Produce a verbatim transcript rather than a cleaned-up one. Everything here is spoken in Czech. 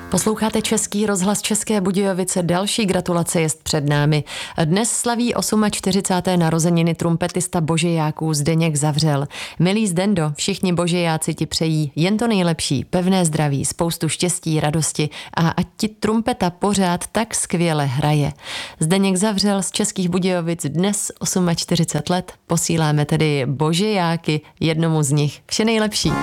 Posloucháte Český rozhlas České Budějovice, další gratulace jest před námi. Dnes slaví čtyřicáté osmé narozeniny trumpetista božejáků Zdeněk Zavřel. Milý Zdendo, všichni božejáci ti přejí jen to nejlepší, pevné zdraví, spoustu štěstí, radosti a ať ti trumpeta pořád tak skvěle hraje. Zdeněk Zavřel z Českých Budějovic dnes čtyřicet osm let, posíláme tedy božejáky jednomu z nich. Vše nejlepší.